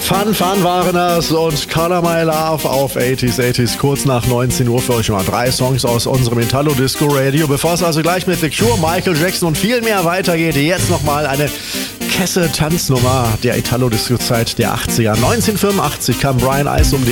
Fun waren das und Color My Love auf 80s, kurz nach 19 Uhr für euch mal 3 Songs aus unserem Italo Disco Radio. Bevor es also gleich mit The Cure, Michael Jackson und viel mehr weitergeht, jetzt nochmal eine Kesse-Tanznummer der Italo Disco Zeit der 80er. 1985 kam Brian Ice um